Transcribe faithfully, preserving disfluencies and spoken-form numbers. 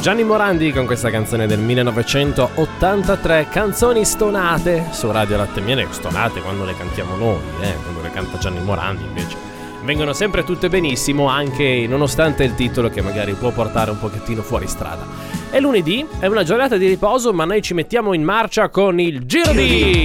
Gianni Morandi con questa canzone del millenovecentottantatré, canzoni stonate su Radio Latte e Miele. Stonate quando le cantiamo noi, eh, quando le canta Gianni Morandi invece vengono sempre tutte benissimo, anche nonostante il titolo che magari può portare un pochettino fuori strada. È lunedì, è una giornata di riposo, ma noi ci mettiamo in marcia con il Giro di...